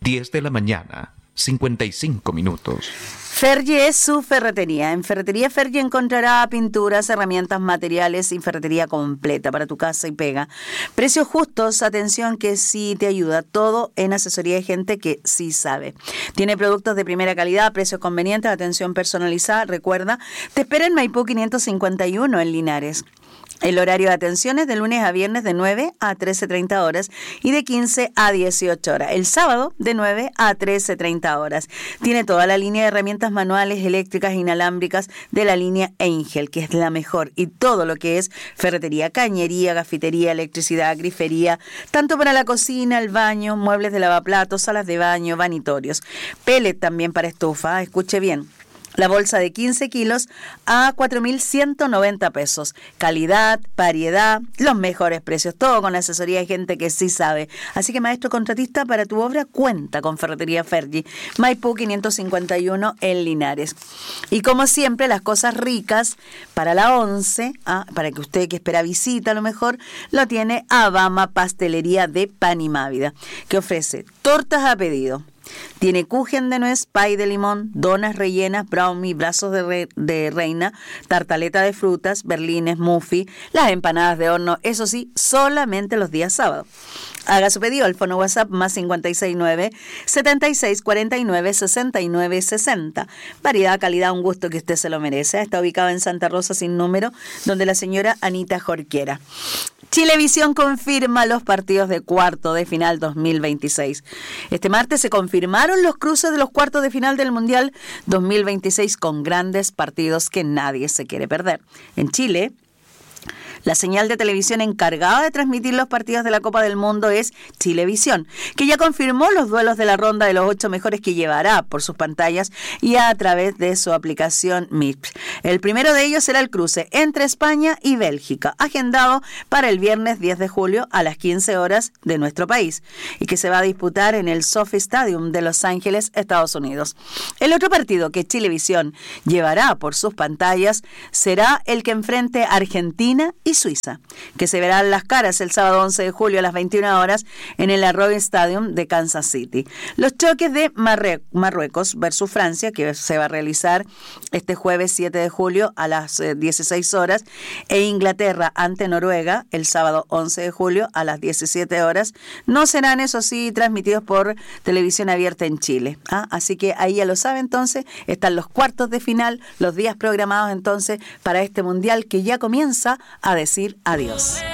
10 de la mañana, 55 minutos. Fergie es su ferretería. En Ferretería Fergie encontrará pinturas, herramientas, materiales y ferretería completa para tu casa y pega. Precios justos, atención que sí te ayuda. Todo en asesoría de gente que sí sabe. Tiene productos de primera calidad, precios convenientes, atención personalizada. Recuerda, te espera en Maipú 551 en Linares. El horario de atención es de lunes a viernes de 9 a 13:30 horas y de 15 a 18 horas. El sábado de 9 a 13:30 horas. Tiene toda la línea de herramientas manuales, eléctricas, inalámbricas de la línea Angel, que es la mejor. Y todo lo que es ferretería, cañería, gafitería, electricidad, grifería, tanto para la cocina, el baño, muebles de lavaplatos, salas de baño, vanitorios. Pellet también para estufa, escuche bien. La bolsa de 15 kilos a 4.190 pesos. Calidad, variedad, los mejores precios. Todo con la asesoría de gente que sí sabe. Así que, maestro contratista, para tu obra, cuenta con Ferretería Fergie. Maipú 551 en Linares. Y como siempre, las cosas ricas para la 11, para que usted que espera visita a lo mejor, lo tiene Abama Pastelería de Pan y Mávida, que ofrece tortas a pedido. Tiene kuchen de nuez, pie de limón, donas rellenas, brownie, brazos de reina, tartaleta de frutas, berlines, muffin, las empanadas de horno, eso sí, solamente los días sábados. Haga su pedido al fono WhatsApp más 569-7649-6960. Variedad, calidad, un gusto que usted se lo merece. Está ubicado en Santa Rosa sin número, donde la señora Anita Jorquera. Chilevisión confirma los partidos de cuarto de final 2026. Este martes se confirmaron los cruces de los cuartos de final del Mundial 2026 con grandes partidos que nadie se quiere perder. En Chile, la señal de televisión encargada de transmitir los partidos de la Copa del Mundo es Chilevisión, que ya confirmó los duelos de la ronda de los 8 mejores que llevará por sus pantallas y a través de su aplicación MIP. El primero de ellos será el cruce entre España y Bélgica, agendado para el viernes 10 de julio a las 15 horas de nuestro país, y que se va a disputar en el SoFi Stadium de Los Ángeles, Estados Unidos. El otro partido que Chilevisión llevará por sus pantallas será el que enfrente a Argentina y Suiza, que se verán las caras el sábado 11 de julio a las 21 horas en el Arrowhead Stadium de Kansas City. Los choques de Marruecos versus Francia, que se va a realizar este jueves 7 de julio a las 16 horas, e Inglaterra ante Noruega el sábado 11 de julio a las 17 horas, no serán, eso sí, transmitidos por televisión abierta en Chile. Así que ahí ya lo sabe, entonces, están los cuartos de final, los días programados entonces para este mundial que ya comienza a decir adiós.